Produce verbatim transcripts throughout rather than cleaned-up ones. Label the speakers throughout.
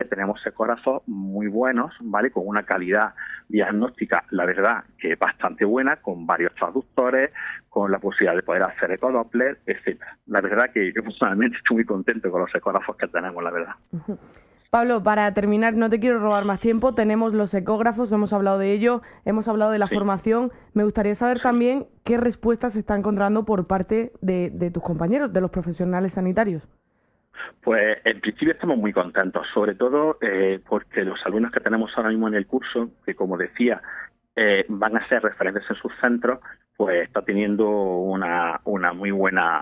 Speaker 1: tenemos ecógrafos muy buenos, ¿vale? Con una calidad diagnóstica, la verdad, que es bastante buena, con varios traductores, con la posibilidad de poder hacer ecodoppler, etcétera. La verdad que yo personalmente estoy muy contento con los ecógrafos que tenemos, la verdad.
Speaker 2: Uh-huh. Pablo, para terminar, no te quiero robar más tiempo, tenemos los ecógrafos, hemos hablado de ello, hemos hablado de la sí. formación. Me gustaría saber sí. también qué respuestas se está encontrando por parte de, de tus compañeros, de los profesionales sanitarios.
Speaker 1: Pues en principio estamos muy contentos, sobre todo eh, porque los alumnos que tenemos ahora mismo en el curso, que como decía, eh, van a ser referentes en sus centros, pues está teniendo una, una muy buena,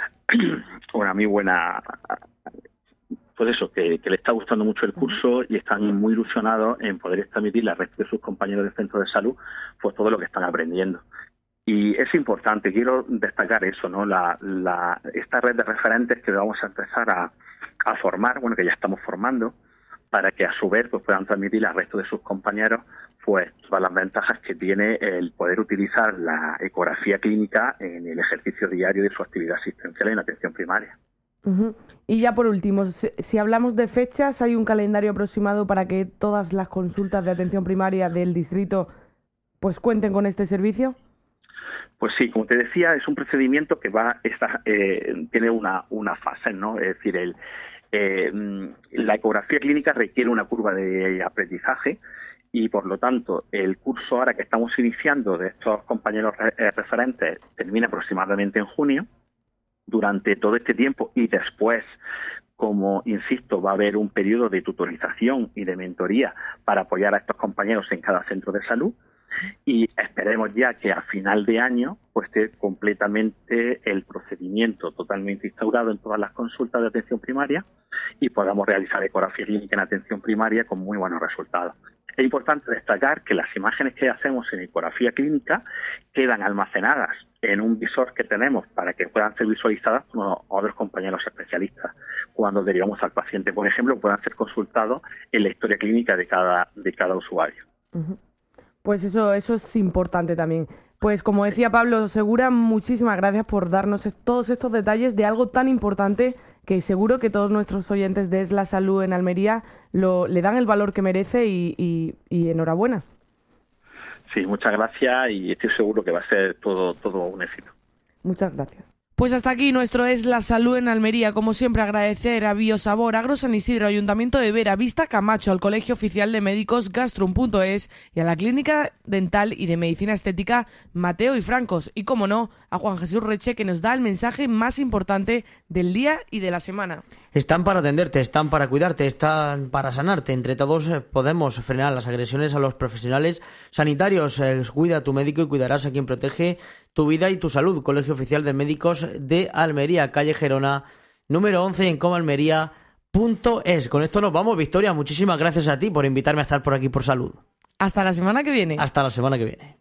Speaker 1: una muy buena... Pues eso, que, que le está gustando mucho el curso y están muy ilusionados en poder transmitirle al resto de sus compañeros del centro de salud pues todo lo que están aprendiendo. Y es importante, quiero destacar eso, ¿no? La, la, esta red de referentes que vamos a empezar a, a formar, bueno, que ya estamos formando, para que a su vez pues puedan transmitir al resto de sus compañeros pues todas las ventajas que tiene el poder utilizar la ecografía clínica en el ejercicio diario de su actividad asistencial en atención primaria.
Speaker 2: Uh-huh. Y ya por último, si, si hablamos de fechas, ¿hay un calendario aproximado para que todas las consultas de atención primaria del distrito pues cuenten con este servicio?
Speaker 1: Pues sí, como te decía, es un procedimiento que va esta, eh, tiene una, una fase, ¿no? Es decir, el, eh, la ecografía clínica requiere una curva de aprendizaje y, por lo tanto, el curso ahora que estamos iniciando de estos compañeros re- referentes termina aproximadamente en junio. Durante todo este tiempo y después, como insisto, va a haber un periodo de tutorización y de mentoría para apoyar a estos compañeros en cada centro de salud y esperemos ya que a final de año pues esté completamente el procedimiento totalmente instaurado en todas las consultas de atención primaria y podamos realizar ecografía clínica en atención primaria con muy buenos resultados. Es importante destacar que las imágenes que hacemos en ecografía clínica quedan almacenadas en un visor que tenemos para que puedan ser visualizadas por otros compañeros especialistas. Cuando derivamos al paciente, por ejemplo, puedan ser consultados en la historia clínica de cada, de cada usuario.
Speaker 2: Uh-huh. Pues eso, eso es importante también. Pues como decía Pablo Segura, muchísimas gracias por darnos todos estos detalles de algo tan importante que seguro que todos nuestros oyentes de Es la Salud en Almería lo, le dan el valor que merece y, y, y enhorabuena.
Speaker 1: Sí, muchas gracias y estoy seguro que va a ser todo, todo un éxito.
Speaker 2: Muchas gracias.
Speaker 3: Pues hasta aquí nuestro Es la Salud en Almería. Como siempre, agradecer a Biosabor, Agro San Isidro, Ayuntamiento de Vera, Vista Camacho, al Colegio Oficial de Médicos Gastrum punto es y a la Clínica Dental y de Medicina Estética Mateo y Francos. Y, como no, a Juan Jesús Reche, que nos da el mensaje más importante del día y de la semana.
Speaker 4: Están para atenderte, están para cuidarte, están para sanarte. Entre todos podemos frenar las agresiones a los profesionales sanitarios. Eh, cuida a tu médico y cuidarás a quien protege tu vida y tu salud. Colegio Oficial de Médicos de Almería, calle Gerona, número once, en comalmería punto es. Con esto nos vamos, Victoria. Muchísimas gracias a ti por invitarme a estar por aquí por salud.
Speaker 3: Hasta la semana que viene.
Speaker 4: Hasta la semana que viene.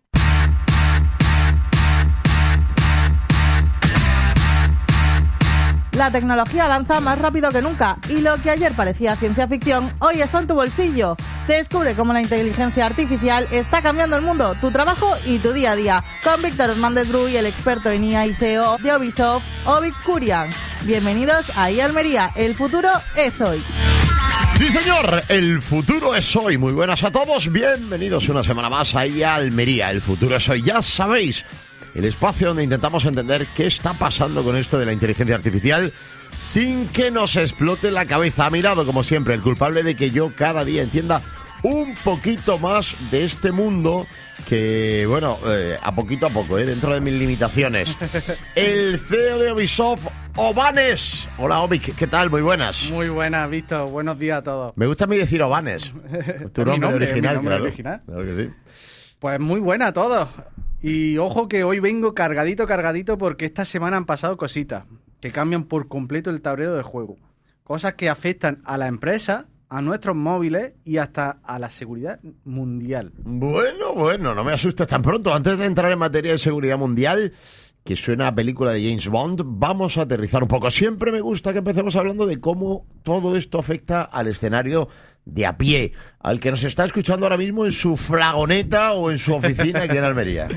Speaker 5: La tecnología avanza más rápido que nunca y lo que ayer parecía ciencia ficción, hoy está en tu bolsillo. Descubre cómo la inteligencia artificial está cambiando el mundo, tu trabajo y tu día a día. Con Víctor Hernández Bru y el experto en I A y C E O de Ubisoft, Ovic Curian. Bienvenidos a I A Almería, el futuro es hoy.
Speaker 6: Sí, señor, el futuro es hoy. Muy buenas a todos, bienvenidos una semana más a I A Almería, el futuro es hoy. Ya sabéis, el espacio donde intentamos entender qué está pasando con esto de la inteligencia artificial sin que nos explote la cabeza. A mi lado, como siempre, el culpable de que yo cada día entienda un poquito más de este mundo que, bueno, eh, a poquito a poco, eh, dentro de mis limitaciones. El C E O de Ubisoft, Obanes. Hola, Ovic, ¿qué tal? Muy buenas.
Speaker 7: Muy buenas, Víctor. Buenos días a todos.
Speaker 6: Me gusta a mí decir Obanes. Tu nombre, nombre original,
Speaker 7: nombre
Speaker 6: claro.
Speaker 7: original.
Speaker 6: Claro que sí.
Speaker 7: Pues muy buena a todos. Y ojo que hoy vengo cargadito, cargadito, porque esta semana han pasado cositas que cambian por completo el tablero de juego. Cosas que afectan a la empresa, a nuestros móviles y hasta a la seguridad mundial.
Speaker 6: Bueno, bueno, no me asustes tan pronto. Antes de entrar en materia de seguridad mundial, que suena a película de James Bond, vamos a aterrizar un poco. Siempre me gusta que empecemos hablando de cómo todo esto afecta al escenario de a pie, al que nos está escuchando ahora mismo en su fragoneta o en su oficina aquí en Almería.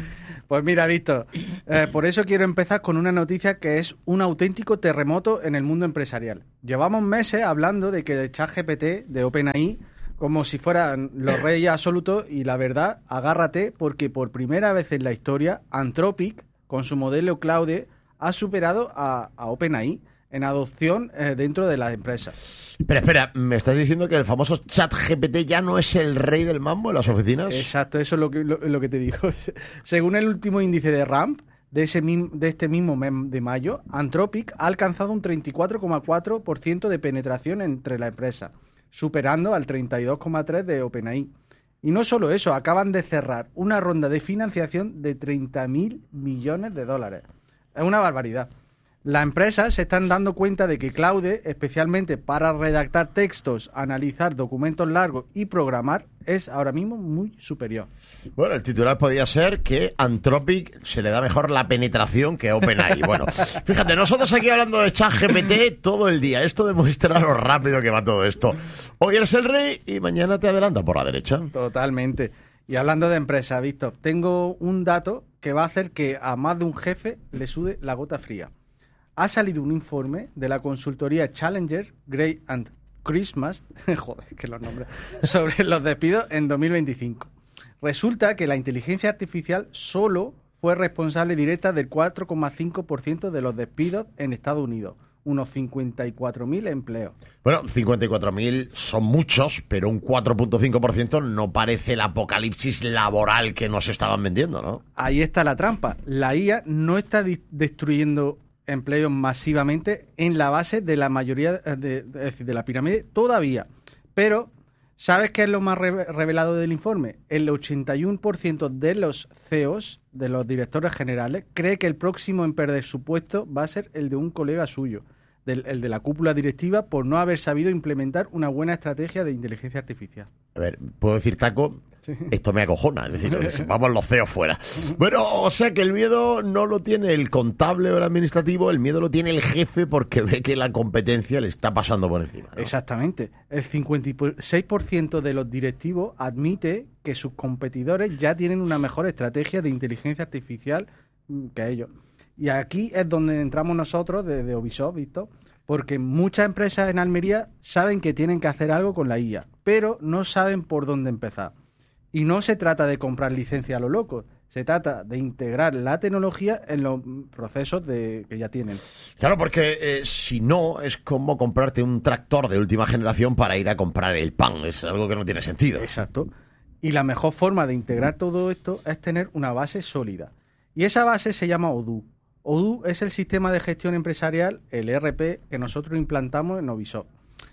Speaker 7: Pues mira, Víctor, eh, por eso quiero empezar con una noticia que es un auténtico terremoto en el mundo empresarial. Llevamos meses hablando de que de ChatGPT, de OpenAI, como si fueran los reyes absolutos, y la verdad, agárrate, porque por primera vez en la historia, Anthropic, con su modelo Claude, ha superado a, a OpenAI en adopción eh, dentro de las empresas.
Speaker 6: Pero espera, ¿me estás diciendo que el famoso ChatGPT ya no es el rey del mambo en las oficinas?
Speaker 7: Exacto, eso es lo que, lo, lo que te digo. Según el último índice de RAMP, de, ese, de este mismo mes de mayo, Anthropic ha alcanzado un treinta y cuatro coma cuatro por ciento de penetración entre la empresa, superando al treinta y dos coma tres por ciento de OpenAI. Y no solo eso, acaban de cerrar una ronda de financiación de treinta mil millones de dólares. Es una barbaridad. Las empresas se están dando cuenta de que Claude, especialmente para redactar textos, analizar documentos largos y programar, es ahora mismo muy superior.
Speaker 6: Bueno, el titular podría ser que Anthropic se le da mejor la penetración que OpenAI. Bueno, fíjate, nosotros aquí hablando de ChatGPT todo el día. Esto demuestra lo rápido que va todo esto. Hoy eres el rey y mañana te adelanta por la derecha.
Speaker 7: Totalmente. Y hablando de empresas, Víctor, tengo un dato que va a hacer que a más de un jefe le sude la gota fría. Ha salido un informe de la consultoría Challenger, Gray and Christmas, joder, que los nombres, sobre los despidos en dos mil veinticinco. Resulta que la inteligencia artificial solo fue responsable directa del cuatro coma cinco por ciento de los despidos en Estados Unidos, unos cincuenta y cuatro mil empleos.
Speaker 6: Bueno, cincuenta y cuatro mil son muchos, pero un cuatro coma cinco por ciento no parece el apocalipsis laboral que nos estaban vendiendo, ¿no?
Speaker 7: Ahí está la trampa. La I A no está di- destruyendo empleos masivamente en la base de la mayoría de, de, de la pirámide todavía. Pero, ¿sabes qué es lo más re- revelado del informe? El ochenta y uno por ciento de los C E Os, de los directores generales, cree que el próximo en perder su puesto va a ser el de un colega suyo, del, el de la cúpula directiva, por no haber sabido implementar una buena estrategia de inteligencia artificial.
Speaker 6: A ver, ¿puedo decir, Taco?
Speaker 7: Sí.
Speaker 6: Esto me acojona, es decir, vamos los C E Os fuera. Bueno, o sea que el miedo no lo tiene el contable o el administrativo, el miedo lo tiene el jefe porque ve que la competencia le está pasando por encima, ¿no?
Speaker 7: Exactamente. El cincuenta y seis por ciento de los directivos admite que sus competidores ya tienen una mejor estrategia de inteligencia artificial que ellos. Y aquí es donde entramos nosotros desde Ubisoft, ¿visto? Porque muchas empresas en Almería saben que tienen que hacer algo con la I A, pero no saben por dónde empezar. Y no se trata de comprar licencia a lo loco, se trata de integrar la tecnología en los procesos de, que ya tienen.
Speaker 6: Claro, porque eh, si no, es como comprarte un tractor de última generación para ir a comprar el pan. Es algo que no tiene sentido.
Speaker 7: Exacto. Y la mejor forma de integrar todo esto es tener una base sólida. Y esa base se llama Odoo. Odoo es el sistema de gestión empresarial, el E R P, que nosotros implantamos en Ubisoft.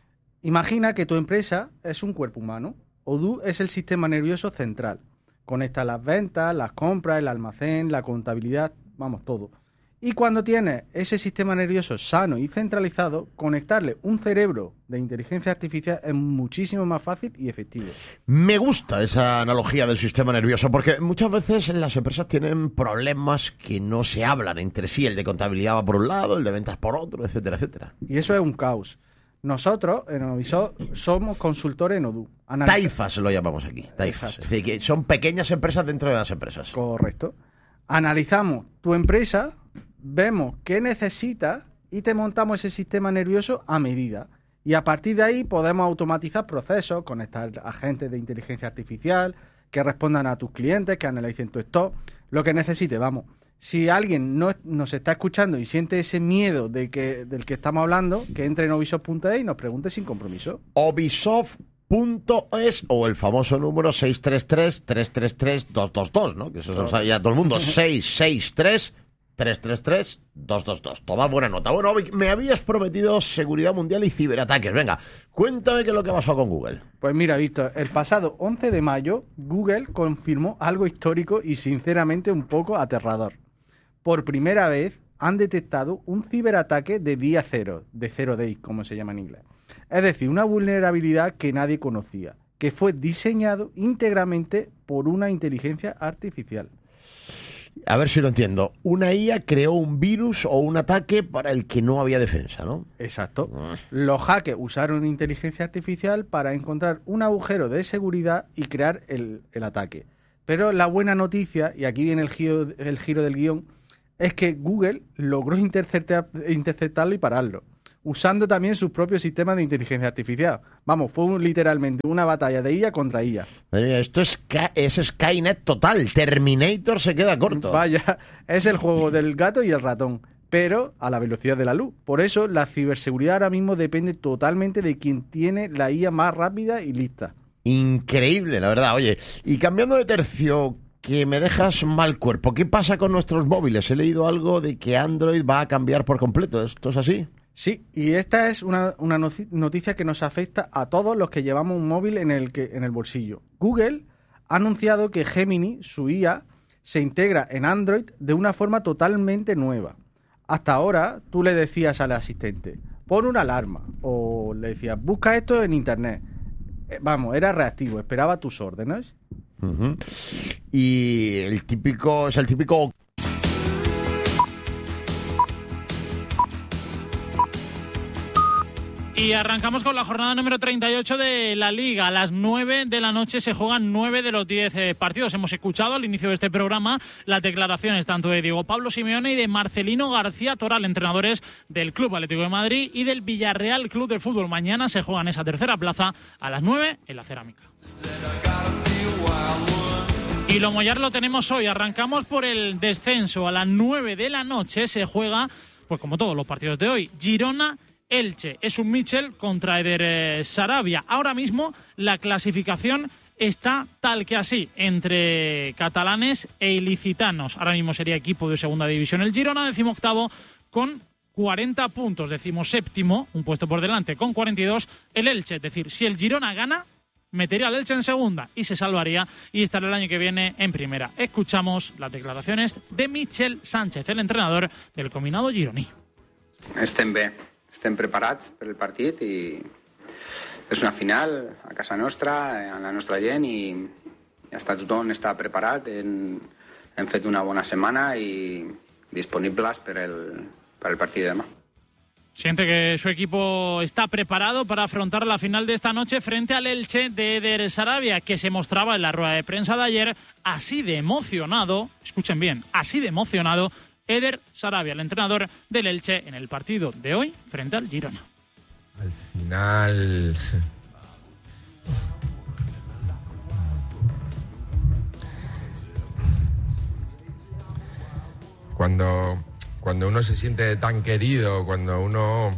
Speaker 7: Imagina que tu empresa es un cuerpo humano. Odoo es el sistema nervioso central. Conecta las ventas, las compras, el almacén, la contabilidad, vamos, todo. Y cuando tienes ese sistema nervioso sano y centralizado, conectarle un cerebro de inteligencia artificial es muchísimo más fácil y efectivo.
Speaker 6: Me gusta esa analogía del sistema nervioso, porque muchas veces las empresas tienen problemas que no se hablan entre sí. El de contabilidad va por un lado, el de ventas por otro, etcétera, etcétera.
Speaker 7: Y eso es un caos. Nosotros, en Ubisoft, somos consultores en Odoo. Analiza...
Speaker 6: Taifas lo llamamos aquí, taifas. Es decir, que son pequeñas empresas dentro de las empresas.
Speaker 7: Correcto. Analizamos tu empresa, vemos qué necesitas y te montamos ese sistema nervioso a medida. Y a partir de ahí podemos automatizar procesos, conectar agentes de inteligencia artificial que respondan a tus clientes, que analicen tu stock, lo que necesites, vamos. Si alguien no nos está escuchando y siente ese miedo de que, del que estamos hablando, que entre en ubisoft punto es y nos pregunte sin compromiso.
Speaker 6: Ubisoft punto es o el famoso número seis tres tres, tres tres tres, dos dos dos, ¿no? Que eso se lo sabe ya todo el mundo. seis seis tres, tres tres tres, dos dos dos. Toma buena nota. Bueno, me habías prometido seguridad mundial y ciberataques. Venga, cuéntame qué es lo que ha pasado con Google.
Speaker 7: Pues mira, Víctor, el pasado once de mayo, Google confirmó algo histórico y sinceramente un poco aterrador. Por primera vez han detectado un ciberataque de día cero, de zero day, como se llama en inglés. Es decir, una vulnerabilidad que nadie conocía, que fue diseñado íntegramente por una inteligencia artificial.
Speaker 6: A ver si lo entiendo. Una I A creó un virus o un ataque para el que no había defensa, ¿no?
Speaker 7: Exacto. Los hackers usaron inteligencia artificial para encontrar un agujero de seguridad y crear el, el ataque. Pero la buena noticia, y aquí viene el giro, el giro del guión, es que Google logró interceptar, interceptarlo y pararlo, usando también sus propios sistemas de inteligencia artificial. Vamos, fue un, literalmente una batalla de I A contra I A.
Speaker 6: Esto es, es Skynet total. Terminator se queda corto.
Speaker 7: Vaya, es el juego del gato y el ratón, pero a la velocidad de la luz. Por eso la ciberseguridad ahora mismo depende totalmente de quien tiene la I A más rápida y lista.
Speaker 6: Increíble, la verdad. Oye, y cambiando de tercio, que me dejas mal cuerpo, ¿qué pasa con nuestros móviles? He leído algo de que Android va a cambiar por completo. ¿Esto es así?
Speaker 7: Sí, y esta es una, una noticia que nos afecta a todos los que llevamos un móvil en el, que, en el bolsillo. Google ha anunciado que Gemini, su I A, se integra en Android de una forma totalmente nueva. Hasta ahora, tú le decías al asistente, pon una alarma, o le decías, busca esto en internet. Eh, vamos, era reactivo, esperaba tus órdenes.
Speaker 6: Uh-huh. Y el típico, es el típico...
Speaker 8: Y arrancamos con la jornada número treinta y ocho de la Liga. A las nueve de la noche se juegan nueve de los diez eh, partidos. Hemos escuchado al inicio de este programa las declaraciones tanto de Diego Pablo Simeone y de Marcelino García Toral, entrenadores del Club Atlético de Madrid y del Villarreal Club de Fútbol. Mañana se juegan esa tercera plaza a las nueve en la Cerámica. Y lo Mollar lo tenemos hoy. Arrancamos por el descenso. A las nueve de la noche se juega, pues como todos los partidos de hoy, Girona Elche. Es un Michel contra Eder eh, Sarabia. Ahora mismo la clasificación está tal que así, entre catalanes e ilicitanos. Ahora mismo sería equipo de segunda división el Girona, decimoctavo con cuarenta puntos, decimoséptimo, un puesto por delante con cuarenta y dos el Elche. Es decir, si el Girona gana, metería al Elche en segunda y se salvaría y estará el año que viene en primera. Escuchamos las declaraciones de Michel Sánchez, el entrenador del combinado gironí.
Speaker 9: Estem bé, estem preparats per el partit i és una final a casa nostra, a la nostra gent i ja està, tothom està preparat, hem, hem fet una bona setmana i disponibles per el, per el partit de demà.
Speaker 8: Siente que su equipo está preparado para afrontar la final de esta noche frente al Elche de Eder Sarabia, que se mostraba en la rueda de prensa de ayer así de emocionado, escuchen bien, así de emocionado, Eder Sarabia, el entrenador del Elche, en el partido de hoy frente al Girona.
Speaker 10: Al final... Cuando... Cuando uno se siente tan querido, cuando uno,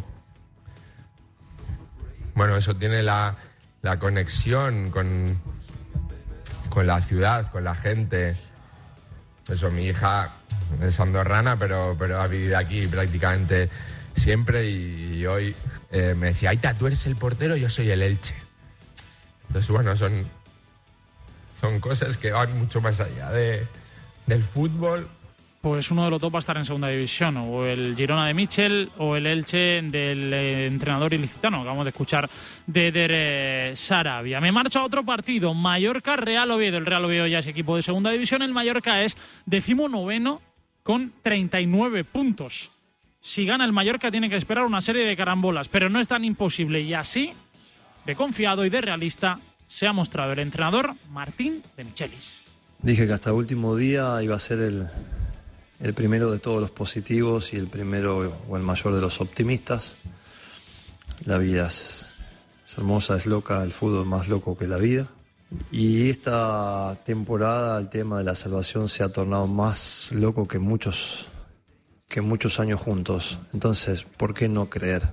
Speaker 10: bueno, eso tiene la, la conexión con, con la ciudad, con la gente. Eso, mi hija es andorrana, pero, pero ha vivido aquí prácticamente siempre y, y hoy eh, me decía, Aita, tú eres el portero, yo soy el Elche. Entonces, bueno, son, son cosas que van mucho más allá de, del fútbol.
Speaker 8: Pues uno de los dos va a estar en segunda división, o el Girona de Michel o el Elche del eh, entrenador ilicitano, acabamos de escuchar de Eder eh, Sarabia. Me marcho a otro partido, Mallorca-Real Oviedo. El Real Oviedo ya es equipo de segunda división, el Mallorca es decimonoveno con treinta y nueve puntos. Si gana el Mallorca tiene que esperar una serie de carambolas, pero no es tan imposible, y así, de confiado y de realista, se ha mostrado el entrenador Martín de Michelis.
Speaker 11: Dije que hasta el último día iba a ser el... el primero de todos los positivos y el primero o el mayor de los optimistas. La vida es, es hermosa, es loca, el fútbol más loco que la vida. Y esta temporada el tema de la salvación se ha tornado más loco que muchos, que muchos años juntos. Entonces, ¿por qué no creer?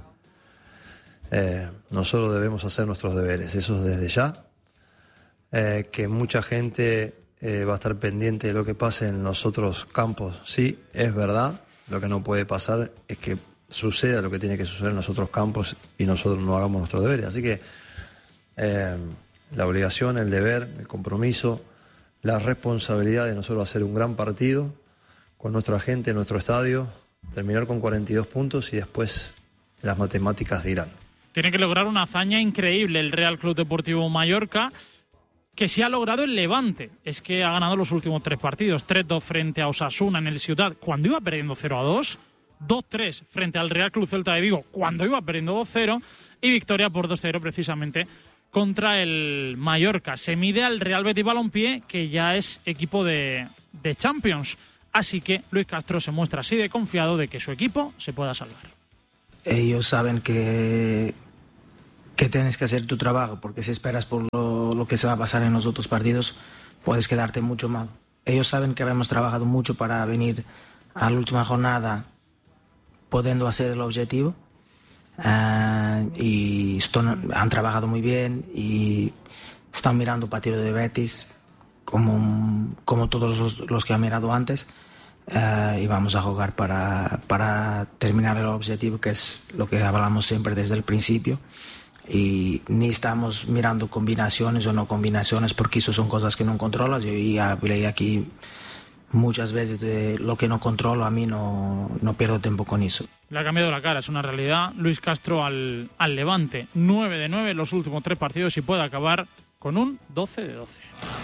Speaker 11: Eh, nosotros debemos hacer nuestros deberes, eso desde ya. Eh, que mucha gente... Eh, va a estar pendiente de lo que pase en los otros campos. Sí, es verdad, lo que no puede pasar es que suceda lo que tiene que suceder en los otros campos y nosotros no hagamos nuestros deberes. Así que eh, la obligación, el deber, el compromiso, la responsabilidad de nosotros hacer un gran partido con nuestra gente en nuestro estadio, terminar con cuarenta y dos puntos y después las matemáticas dirán.
Speaker 8: Tiene que lograr una hazaña increíble el Real Club Deportivo Mallorca, que sí ha logrado el Levante. Es que ha ganado los últimos tres partidos. tres dos frente a Osasuna en el Ciudad, cuando iba perdiendo cero a dos. dos tres frente al Real Club Celta de Vigo, cuando iba perdiendo dos cero. Y victoria por dos cero precisamente contra el Mallorca. Se mide al Real Betis Balompié, que ya es equipo de, de Champions. Así que Luis Castro se muestra así de confiado de que su equipo se pueda salvar.
Speaker 12: Ellos saben que, que tienes que hacer tu trabajo, porque si esperas por lo, lo que se va a pasar en los otros partidos, puedes quedarte mucho mal. Ellos saben que hemos trabajado mucho para venir a la última jornada pudiendo hacer el objetivo. Uh, y están, han trabajado muy bien y están mirando el partido de Betis como, como todos los, los que han mirado antes, uh, y vamos a jugar para, para terminar el objetivo, que es lo que hablamos siempre desde el principio, y ni estamos mirando combinaciones o no combinaciones, porque eso son cosas que no controlas. Yo ya hablé aquí muchas veces de lo que no controlo, a mí no, no pierdo tiempo con eso.
Speaker 8: Le ha cambiado la cara, es una realidad. Luis Castro al, al Levante, nueve de nueve en los últimos tres partidos y puede acabar con un doce de doce.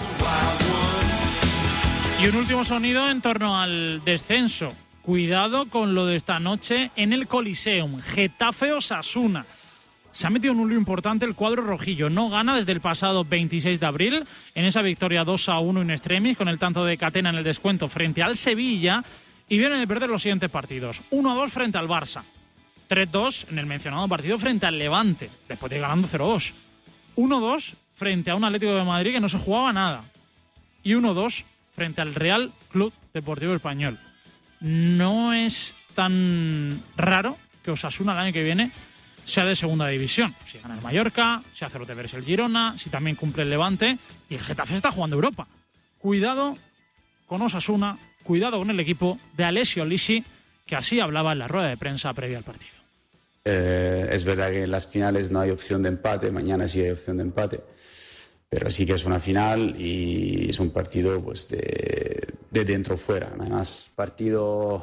Speaker 8: Y un último sonido en torno al descenso. Cuidado con lo de esta noche en el Coliseum. Getafe Osasuna. Se ha metido en un lío importante el cuadro rojillo. No gana desde el pasado veintiséis de abril en esa victoria dos a uno in extremis con el tanto de Catena en el descuento frente al Sevilla. Y viene de perder los siguientes partidos. uno a dos frente al Barça. tres dos en el mencionado partido frente al Levante. Después de ir ganando cero dos. uno dos frente a un Atlético de Madrid que no se jugaba nada. Y uno dos frente al Real Club Deportivo Español. No es tan raro que Osasuna el año que viene sea de segunda división. Si gana el Mallorca, si hace los deberes el Girona, si también cumple el Levante. Y el Getafe está jugando Europa. Cuidado con Osasuna. Cuidado con el equipo de Alessio Lisi, que así hablaba en la rueda de prensa previa al partido.
Speaker 13: Eh, es verdad que en las finales no hay opción de empate, mañana sí hay opción de empate, pero sí que es una final y es un partido pues de, de dentro fuera. Además, partido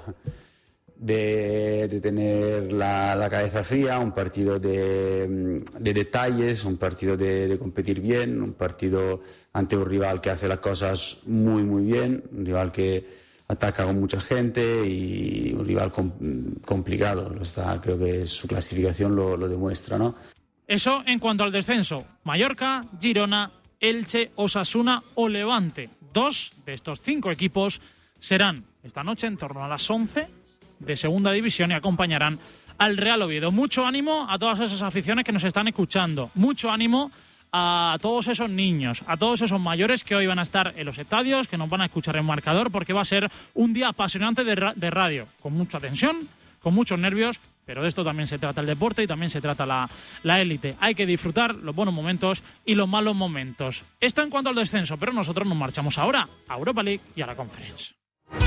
Speaker 13: de, de tener la, la cabeza fría, un partido de, de detalles, un partido de, de competir bien, un partido ante un rival que hace las cosas muy muy bien, un rival que ataca con mucha gente y un rival com- complicado. Lo está, creo que su clasificación lo, lo demuestra, ¿no?
Speaker 8: Eso en cuanto al descenso. Mallorca, Girona, Elche, Osasuna o Levante. Dos de estos cinco equipos serán esta noche en torno a las once de segunda división y acompañarán al Real Oviedo. Mucho ánimo a todas esas aficiones que nos están escuchando. Mucho ánimo a todos esos niños, a todos esos mayores que hoy van a estar en los estadios, que nos van a escuchar en marcador, porque va a ser un día apasionante de, ra- de radio, con mucha tensión, con muchos nervios, pero de esto también se trata el deporte y también se trata la, la élite. Hay que disfrutar los buenos momentos y los malos momentos. Esto en cuanto al descenso, pero nosotros nos marchamos ahora a Europa League y a la Conference.